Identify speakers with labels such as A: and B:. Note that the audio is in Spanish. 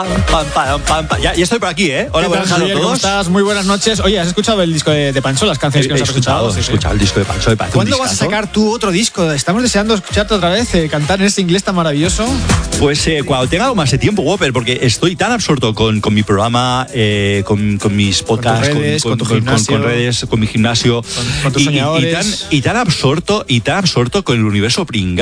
A: Ya estoy por aquí, ¿eh? Hola, buenas noches a todos.
B: ¿Cómo estás? Muy buenas noches. Oye, ¿has escuchado el disco de Pancho? Las canciones que nos has escuchado.
A: He escuchado el disco de Pancho.
B: ¿Cuándo vas a sacar tú otro disco? Estamos deseando escucharte otra vez, cantar en ese inglés tan maravilloso.
A: Pues cuando tenga algo más de tiempo, Whopper, porque estoy tan absorto con mi programa, con mis podcasts,
B: con tu gimnasio,
A: con redes, con mi gimnasio,
B: con tus soñadores.
A: y tan absorto con el universo pringado.